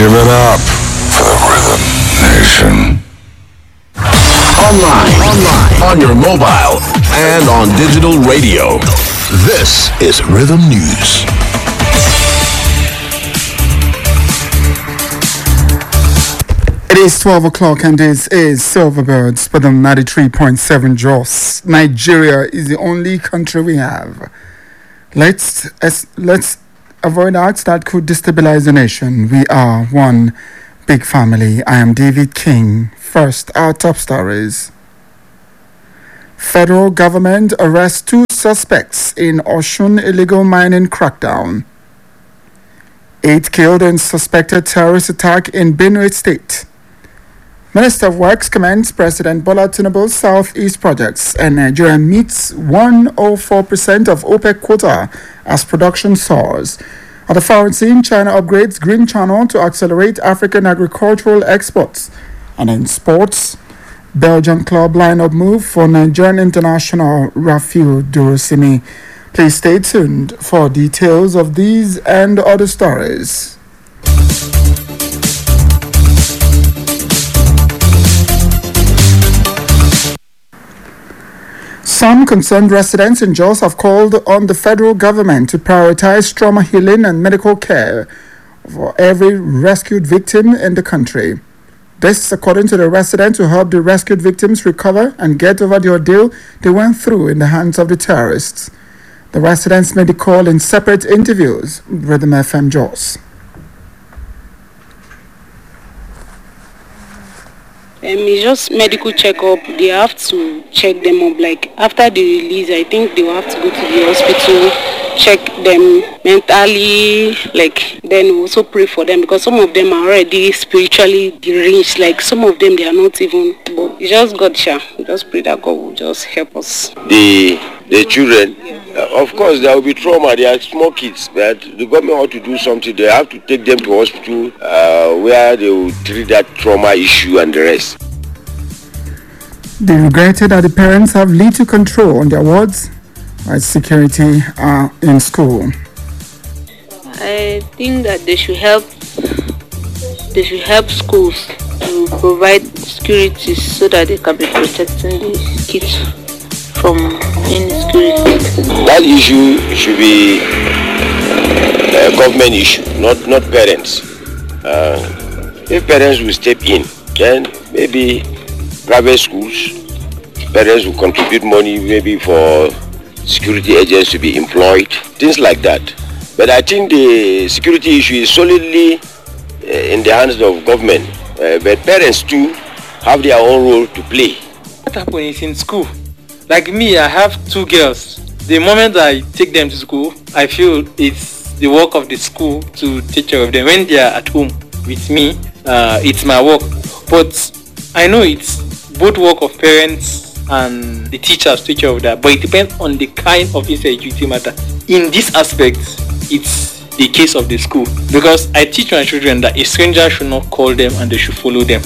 Give it up for the Rhythm Nation. Online, on your mobile, and on digital radio. This is Rhythm News. It is 12 o'clock and this is Silverbirds with them 93.7 Jos. Nigeria is the only country we have. Let's avoid acts that could destabilize the nation. We are one big family. I am David King. First, our top stories. Federal government arrests 2 suspects in Osun illegal mining crackdown. 8 killed in suspected terrorist attack in Benue State. Minister of Works commends President Bola Tinubu's Southeast projects, and Nigeria meets 104% of OPEC quota as production soars. At the foreign scene, China upgrades Green Channel to accelerate African agricultural exports. And in sports, Belgian club lineup move for Nigerian international Rafiu Durosimi. Please stay tuned for details of these and other stories. Some concerned residents in Jos have called on the federal government to prioritize trauma healing and medical care for every rescued victim in the country. This, according to the residents who helped the rescued victims recover and get over the ordeal they went through in the hands of the terrorists. The residents made the call in separate interviews with Rhythm FM Jos. It's just medical checkup. They have to check them up. Like after the release, I think they will have to go to the hospital, check them mentally, like then also pray for them because some of them are already spiritually deranged. Like some of them, they are not even. But it's just God, we just pray that God will just help us. The children, of course, there will be trauma. They are small kids, but the government ought to do something. They have to take them to hospital where they will treat that trauma issue and the rest. They regretted that the parents have little control on their wards as security in school. I think that they should help schools to provide security so that they can be protecting the kids from insecurity. That issue should be a government issue, not parents. If parents will step in, then maybe private schools, parents will contribute money maybe for security agents to be employed, things like that. But I think the security issue is solidly in the hands of government. But parents too have their own role to play. What happens is in school. Like me, I have 2 girls. The moment I take them to school, I feel it's the work of the school to take care of them. When they are at home with me, it's my work. But I know it's both work of parents and the teachers to take care of that. But it depends on the kind of insecurity matter. In this aspect, it's the case of the school. Because I teach my children that a stranger should not call them and they should follow them.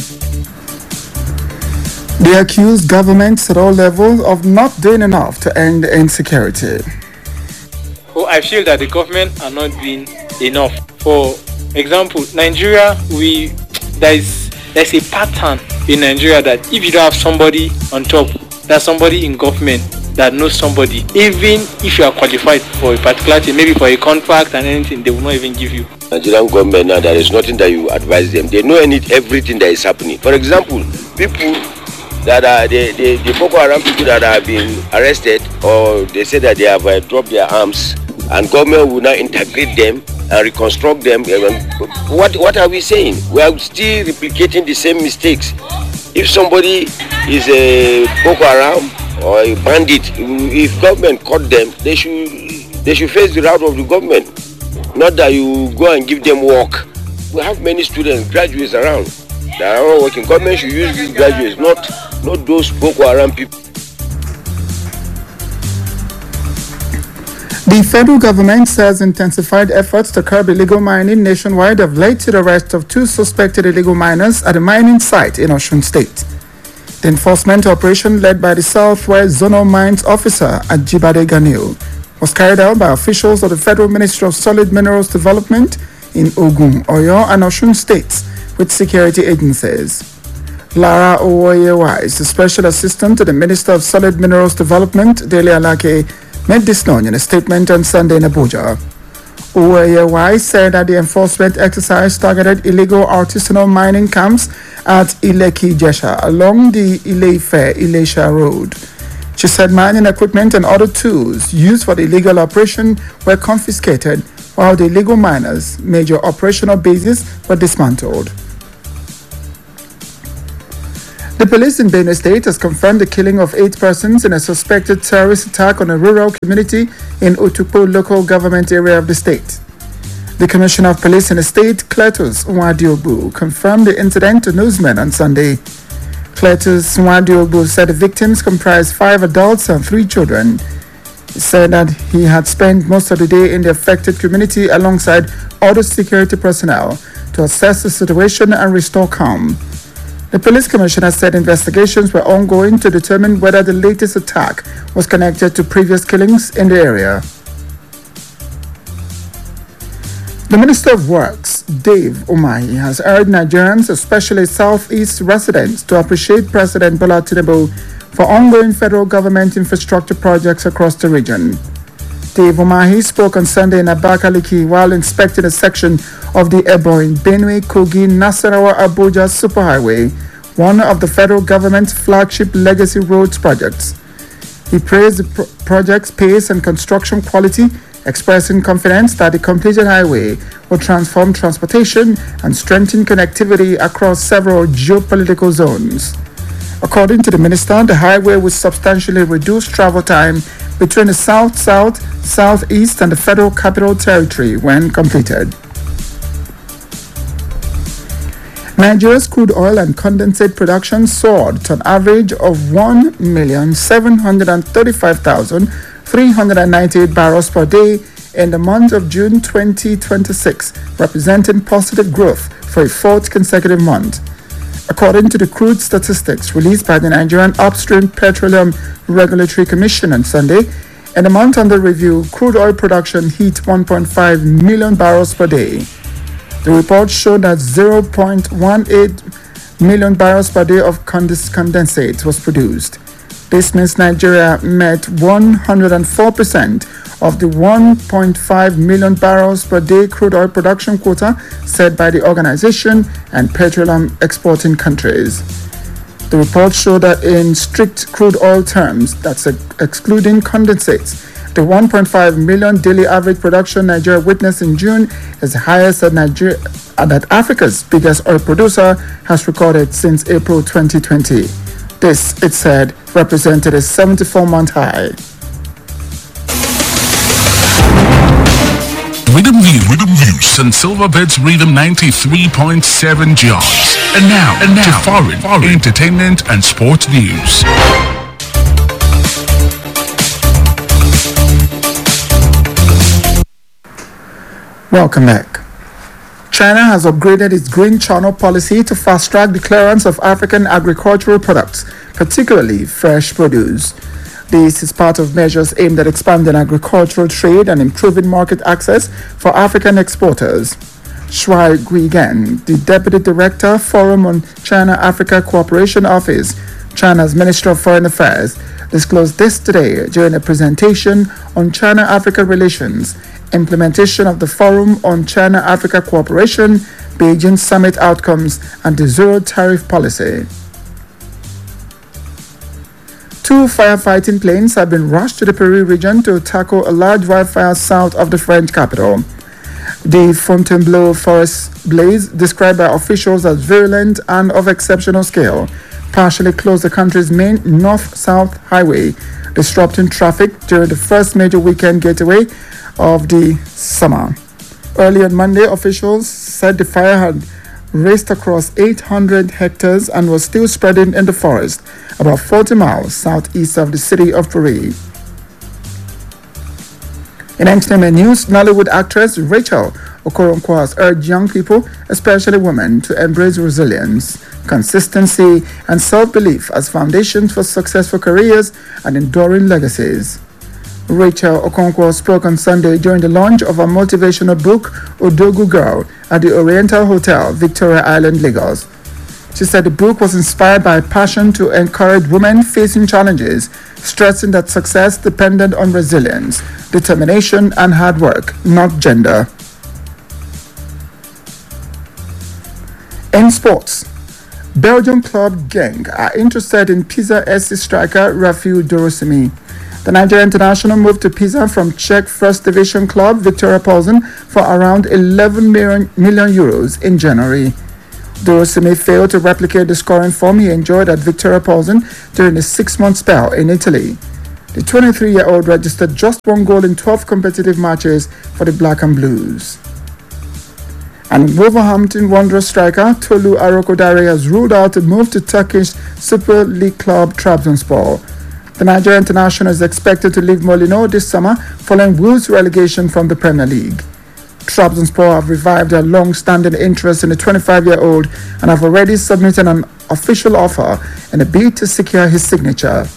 They accuse governments at all levels of not doing enough to end insecurity. Oh, I feel that the government are not doing enough. For example, Nigeria, there's a pattern in Nigeria that if you don't have somebody on top, there's somebody in government that knows somebody. Even if you are qualified for a particular thing, maybe for a contract and anything, they will not even give you. Nigerian government now, there is nothing that you advise them. They know everything that is happening. For example, people that are the Boko Haram people that have been arrested, or they say that they have dropped their arms, and government will now integrate them and reconstruct them. What are we saying? We are still replicating the same mistakes. If somebody is a Boko Haram or a bandit, if government caught them, they should face the wrath of the government. Not that you go and give them work. We have many students, graduates around that are all working. Government should use these graduates, not those Boko Haram people. The federal government says intensified efforts to curb illegal mining nationwide have led to the arrest of 2 suspected illegal miners at a mining site in Osun State. The enforcement operation led by the Southwest Zonal Mines Officer Ajibade Ganil was carried out by officials of the Federal Ministry of Solid Minerals Development in Ogun, Oyo, and Osun states with security agencies. Lara Owoyewa is the Special Assistant to the Minister of Solid Minerals Development, Dele Alake, made this known in a statement on Sunday in Abuja. Owoyewa said that the enforcement exercise targeted illegal artisanal mining camps at Ileki-Jesha along the Ile-Ife-Ilesha road. She said mining equipment and other tools used for the illegal operation were confiscated, while the illegal miners' major operational bases were dismantled. The police in Benue State has confirmed the killing of 8 persons in a suspected terrorist attack on a rural community in Otukpo local government area of the state. The Commissioner of Police in the state, Cletus Nwadiobu, confirmed the incident to newsmen on Sunday. Cletus Nwadiobu said the victims comprised 5 adults and 3 children. He said that he had spent most of the day in the affected community alongside other security personnel to assess the situation and restore calm. The police commissioner said investigations were ongoing to determine whether the latest attack was connected to previous killings in the area. The Minister of Works, Dave Umahi, has urged Nigerians, especially Southeast residents, to appreciate President Bola Tinubu for ongoing federal government infrastructure projects across the region. Dave Umahi spoke on Sunday in Abakaliki while inspecting a section of the Ebonyi, Benue, Kogi, Nasarawa, Abuja Superhighway, one of the federal government's flagship legacy roads projects. He praised the project's pace and construction quality, expressing confidence that the completed highway will transform transportation and strengthen connectivity across several geopolitical zones. According to the minister, the highway will substantially reduce travel time between the south-south, southeast, and the Federal Capital Territory when completed. Nigeria's crude oil and condensate production soared to an average of 1,735,398 barrels per day in the month of June 2026, representing positive growth for a 4th consecutive month. According to the crude statistics released by the Nigerian Upstream Petroleum Regulatory Commission on Sunday, in the month under review, crude oil production hit 1.5 million barrels per day. The report showed that 0.18 million barrels per day of condensate was produced. This means Nigeria met 104% of the 1.5 million barrels per day crude oil production quota set by the organization and petroleum exporting countries. The report showed that in strict crude oil terms, that's excluding condensates, the 1.5 million daily average production Nigeria witnessed in June is the highest that Africa's biggest oil producer has recorded since April 2020. This, it said, represented a 74-month high. Rhythm Views, St. Silverbirds Rhythm 93.7 jobs. And now to foreign entertainment and sports news. Welcome back. China has upgraded its Green Channel policy to fast-track the clearance of African agricultural products, particularly fresh produce. This is part of measures aimed at expanding agricultural trade and improving market access for African exporters. Shuai Guigan, the Deputy Director, Forum on China-Africa Cooperation Office, China's Ministry of Foreign Affairs, disclosed this today during a presentation on China-Africa relations, implementation of the Forum on China-Africa Cooperation, Beijing Summit outcomes, and the Zero Tariff Policy. 2 firefighting planes have been rushed to the Peru region to tackle a large wildfire south of the French capital. The Fontainebleau forest blaze, described by officials as virulent and of exceptional scale, partially closed the country's main north-south highway, disrupting traffic during the first major weekend getaway of the summer. Early on Monday, officials said the fire had raced across 800 hectares and was still spreading in the forest, about 40 miles southeast of the city of Paris. In entertainment news, Nollywood actress Rachel Okoronkwo has urged young people, especially women, to embrace resilience, consistency, and self-belief as foundations for successful careers and enduring legacies. Rachel Okonkwo spoke on Sunday during the launch of a motivational book, Odogu Girl, at the Oriental Hotel, Victoria Island, Lagos. She said the book was inspired by a passion to encourage women facing challenges, stressing that success depended on resilience, determination, and hard work, not gender. In sports, Belgian club Genk are interested in Pisa SC striker Rafiu Dorosimi. The Nigerian international moved to Pisa from Czech First Division club Victoria Plzen for around 11 million euros in January. Dorosimi failed to replicate the scoring form he enjoyed at Victoria Plzen during a 6-month spell in Italy. The 23-year-old registered just 1 goal in 12 competitive matches for the Black and Blues. And Wolverhampton Wanderers striker Tolu Arokodare has ruled out a move to Turkish Super League club Trabzonspor. The Nigerian international is expected to leave Molino this summer following Wolves' relegation from the Premier League. Trabzonspor have revived their long-standing interest in the 25-year-old and have already submitted an official offer in a bid to secure his signature.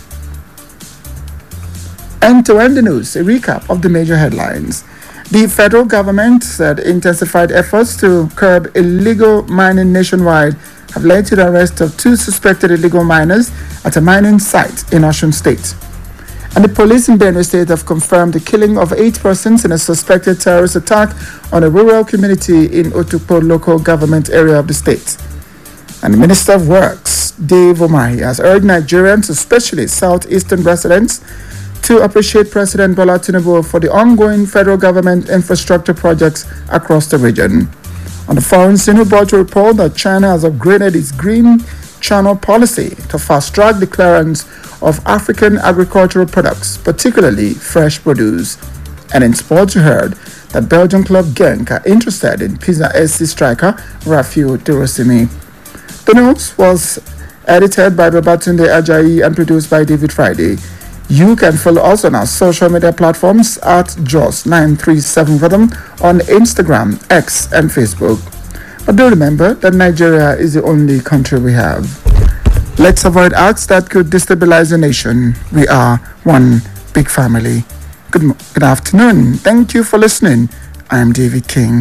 And to end the news, a recap of the major headlines. The federal government said intensified efforts to curb illegal mining nationwide have led to the arrest of 2 suspected illegal miners at a mining site in Osun State. And the police in Benue State have confirmed the killing of 8 persons in a suspected terrorist attack on a rural community in Otukpo local government area of the state. And the Minister of Works, Dave Umahi, has urged Nigerians, especially southeastern residents, to appreciate President Bola Tinubu for the ongoing federal government infrastructure projects across the region. On the foreign scene, we brought a report that China has upgraded its Green Channel policy to fast-track the clearance of African agricultural products, particularly fresh produce. And in sports, you heard that Belgian club Genk are interested in Pisa SC striker Rafiu Dorosimi. The news was edited by Babatunde Ajayi and produced by David Friday. You can follow us on our social media platforms at JOS937rhythm on Instagram, X, and Facebook. But do remember that Nigeria is the only country we have. Let's avoid acts that could destabilize the nation. We are one big family. Good afternoon. Thank you for listening. I am David King.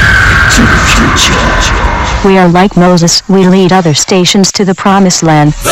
We are like Moses, we lead other stations to the promised land.